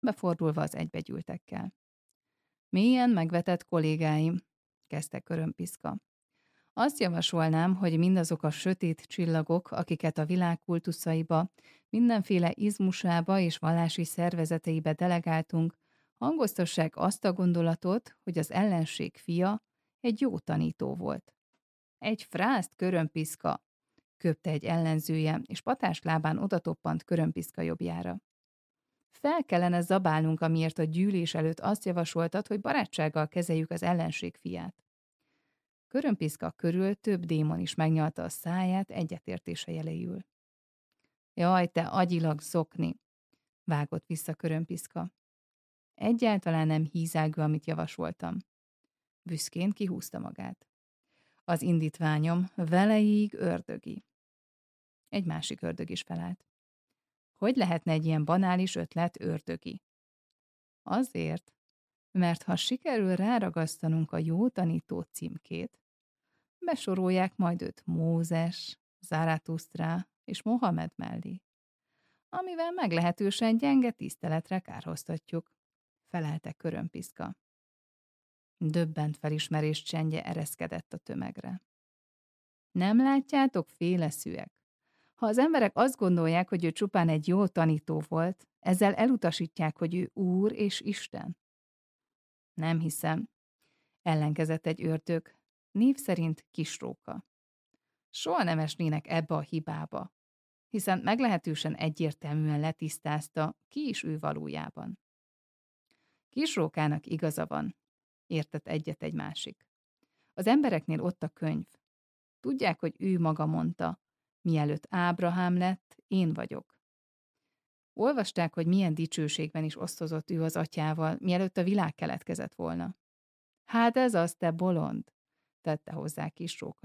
befordulva az egybegyűltekkel. Mélyen megvetett kollégáim, kezdte Körömpiszka. Azt javasolnám, hogy mindazok a sötét csillagok, akiket a világ kultuszaiba, mindenféle izmusába és vallási szervezeteibe delegáltunk, hangoztassák azt a gondolatot, hogy az ellenség fia egy jó tanító volt. Egy frászt, Körömpiszka, köpte egy ellenzője, és patás lábán odatoppant Körömpiszka jobbjára. Fel kellene zabálnunk, amiért a gyűlés előtt azt javasoltad, hogy barátsággal kezeljük az ellenség fiát. Körömpiszka körül több démon is megnyalta a száját egyetértése jeléül. Jaj, te agyilag zokni, vágott vissza Körömpiszka. Egyáltalán nem hízelgő, amit javasoltam. Büszkén kihúzta magát. Az indítványom veleig ördögi. Egy másik ördög is felállt. Hogy lehetne egy ilyen banális ötlet ördögi? Azért, mert ha sikerül ráragasztanunk a jó tanító címkét, besorolják majd őt Mózes, Záratusztrá és Mohamed mellé, amivel meglehetősen gyenge tiszteletre kárhoztatjuk, felelte Körömpiszka. Döbbent felismerés csendje ereszkedett a tömegre. Nem látjátok, féleszűek? Ha az emberek azt gondolják, hogy ő csupán egy jó tanító volt, ezzel elutasítják, hogy ő Úr és Isten. Nem hiszem, ellenkezett egy ördög, név szerint Kisróka. Soha nem esnének ebbe a hibába, hiszen meglehetősen egyértelműen letisztázta, ki is ő valójában. Kisrókának igaza van, értett egyet egy másik. Az embereknél ott a könyv. Tudják, hogy ő maga mondta, mielőtt Ábrahám lett, én vagyok. Olvasták, hogy milyen dicsőségben is osztozott ő az atyával, mielőtt a világ keletkezett volna. Hát ez az, te bolond, tette hozzá Kisróka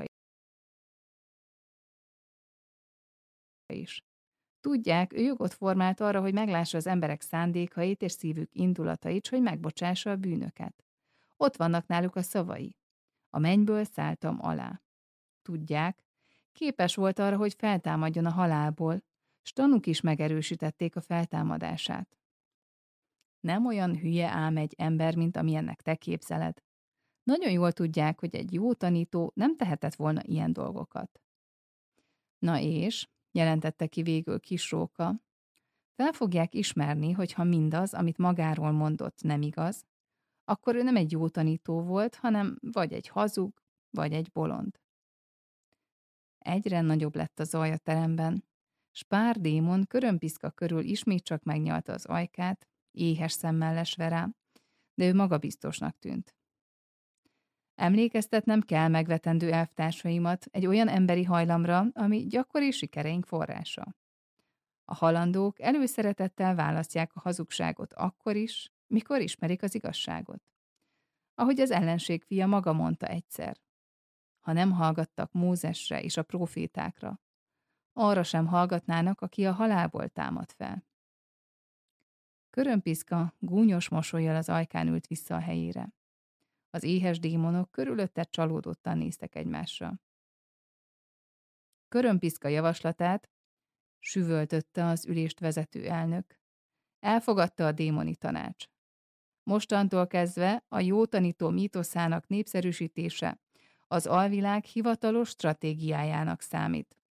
is. Tudják, ő jogot formált arra, hogy meglássa az emberek szándékait és szívük indulatait, hogy megbocsássa a bűnöket. Ott vannak náluk a szavai. A mennyből szálltam alá. Tudják, képes volt arra, hogy feltámadjon a halálból, s tanúk is megerősítették a feltámadását. Nem olyan hülye ám egy ember, mint amilyennek te képzeled. Nagyon jól tudják, hogy egy jó tanító nem tehetett volna ilyen dolgokat. Na és, jelentette ki végül Kisróka, fel fogják ismerni, hogy ha mindaz, amit magáról mondott, nem igaz, akkor ő nem egy jó tanító volt, hanem vagy egy hazug, vagy egy bolond. Egyre nagyobb lett a zaj a teremben, s pár démon Körömpiszka körül ismét csak megnyalta az ajkát, éhes szemmel lesve rá, de ő magabiztosnak tűnt. Emlékeztetnem kell megvetendő elvtársaimat egy olyan emberi hajlamra, ami gyakori sikereink forrása. A halandók előszeretettel választják a hazugságot akkor is, mikor ismerik az igazságot. Ahogy az ellenség fia maga mondta egyszer. Ha nem hallgattak Mózesre és a prófétákra, arra sem hallgatnának, aki a halálból támad fel. Körömpiszka gúnyos mosollyal az ajkán ült vissza a helyére. Az éhes démonok körülötte csalódottan néztek egymásra. Körömpiszka javaslatát süvöltötte az ülést vezető elnök. Elfogadta a démoni tanács. Mostantól kezdve a jó tanító mítoszának népszerűsítése az alvilág hivatalos stratégiájának számít.